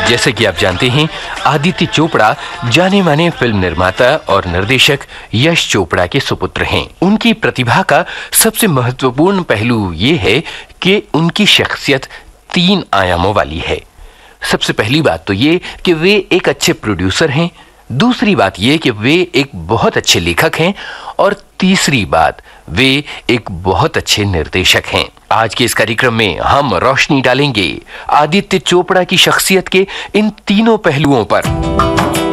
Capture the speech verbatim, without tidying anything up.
जैसे कि आप जानते हैं, आदित्य चोपड़ा जाने माने फिल्म निर्माता और निर्देशक यश चोपड़ा के सुपुत्र हैं। उनकी प्रतिभा का सबसे महत्वपूर्ण पहलू ये है कि उनकी शख्सियत तीन आयामों वाली है। सबसे पहली बात तो ये कि वे एक अच्छे प्रोड्यूसर हैं, दूसरी बात ये कि वे एक बहुत अच्छे लेखक हैं और तीसरी बात वे एक बहुत अच्छे निर्देशक हैं। आज के इस कार्यक्रम में हम रोशनी डालेंगे आदित्य चोपड़ा की शख्सियत के इन तीनों पहलुओं पर।